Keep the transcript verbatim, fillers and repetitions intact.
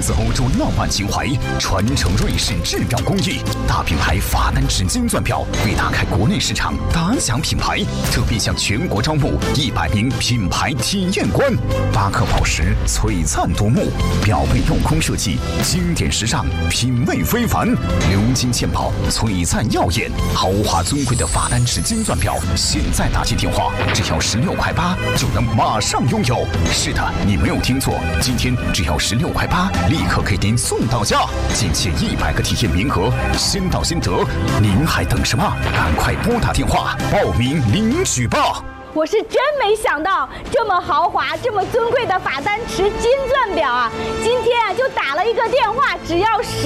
自欧洲浪漫情怀，传承瑞士制表工艺。大品牌法丹纸金钻表为打开国内市场打响品牌，特别向全国招募一百名品牌体验官。巴克宝石璀璨夺目，表背镂空设计，经典时尚，品味非凡。鎏金嵌宝，璀璨耀眼，豪华尊贵的法丹纸金钻表，现在打起电话，只要十六块八就能马上拥有。是的，你没有听错，今天只要十六块八，立刻给您送到家，仅限一百个体验名额，先到先得。您还等什么？赶快拨打电话报名领取吧！ 我是真没想到，这么豪华、这么尊贵的法丹瓷金钻表啊，今天啊就打了一个电话，只要十。